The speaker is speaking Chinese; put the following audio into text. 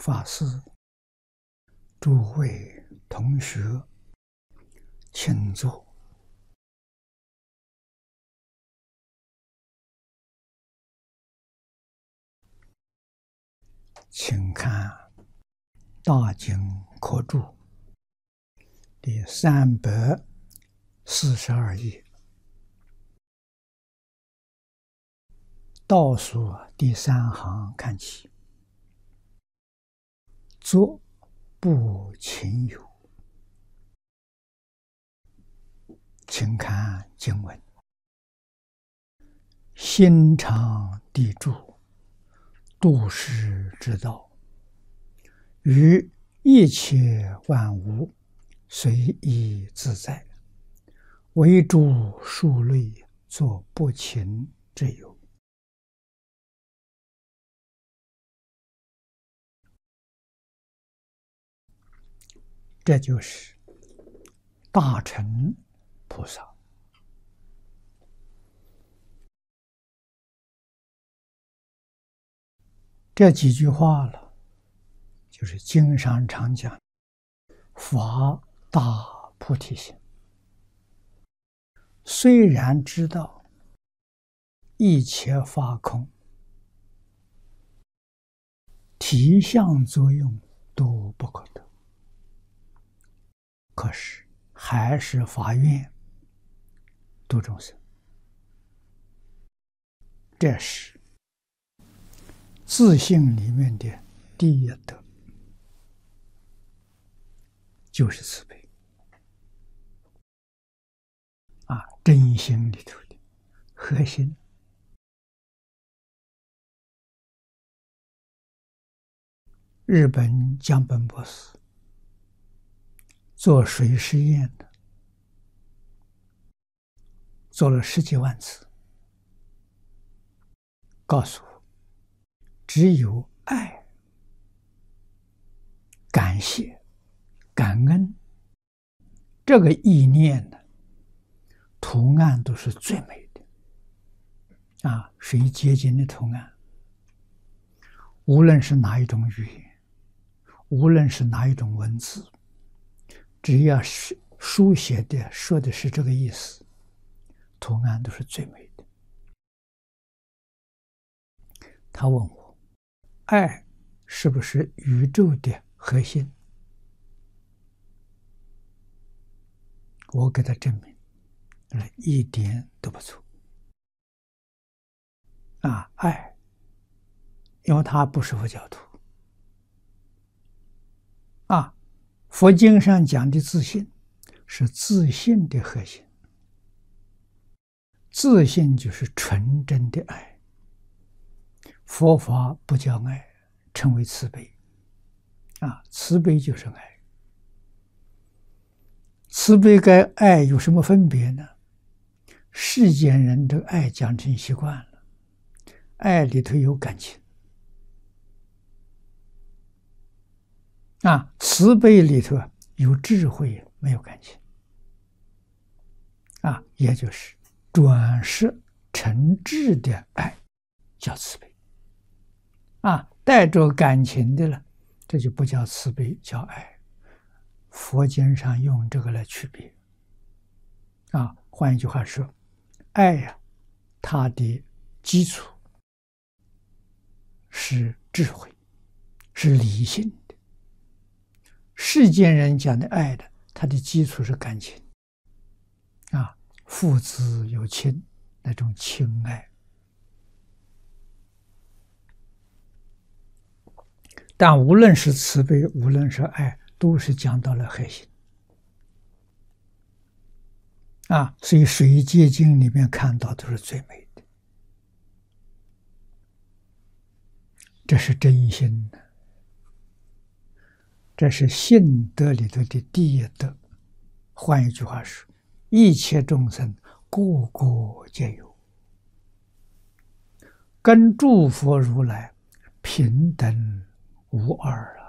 法师、诸位同学，请坐。请看《大经科注》第342页，倒数第3行看起，作不勤有。请看经文：心常地住，度世之道，于一切万物随意自在，唯诸数类作不勤之有。这就是大乘菩萨这几句话了，就是经上常讲发大菩提心。虽然知道一切法空，体相作用都不可得，可是还是发愿度众生。这是自性里面的第一德，就是慈悲真心里头的核心。日本江本博士做水实验的，做了10几万次，告诉我，只有爱、感谢、感恩这个意念呢，图案都是最美的水结晶的图案，无论是哪一种语言，无论是哪一种文字，只要是书写的说的是这个意思，图案都是最美的。他问我，爱是不是宇宙的核心？我给他证明，一点都不错。爱，因为他不是佛教徒。佛经上讲的自信，是自信的核心。自信就是纯真的爱。佛法不叫爱，称为慈悲。慈悲就是爱。慈悲跟爱有什么分别呢？世间人的爱讲成习惯了，爱里头有感情。慈悲里头有智慧，没有感情。也就是转识成智的爱叫慈悲。带着感情的了，这就不叫慈悲，叫爱。佛经上用这个来区别。换一句话说，爱它的基础是智慧，是理性的。世间人讲的爱的，它的基础是感情。父子有亲，那种亲爱。但无论是慈悲，无论是爱，都是讲到了核心。所以水结晶里面看到都是最美的。这是真心的，这是信德里头的第一德。换一句话说，一切众生个个皆有，跟诸佛如来平等无二